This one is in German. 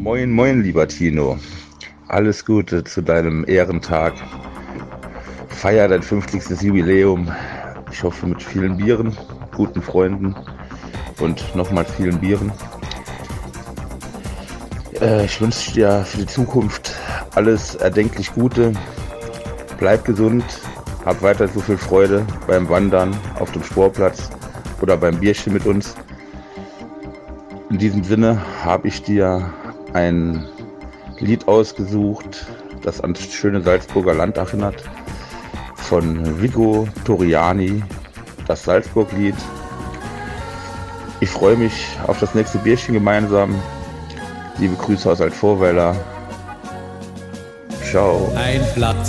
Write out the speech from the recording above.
Moin, moin, lieber Tino. Alles Gute zu deinem Ehrentag. Feier dein 50. Jubiläum. Ich hoffe mit vielen Bieren, guten Freunden und nochmal vielen Bieren. Ich wünsche dir für die Zukunft alles erdenklich Gute. Bleib gesund, hab weiter so viel Freude beim Wandern auf dem Sportplatz oder beim Bierchen mit uns. In diesem Sinne habe ich dir ein Lied ausgesucht, das an das schöne Salzburger Land erinnert, von Viggo Toriani, das Salzburg-Lied. Ich freue mich auf das nächste Bierchen gemeinsam. Liebe Grüße aus Altvorweiler. Ciao. Ein Platz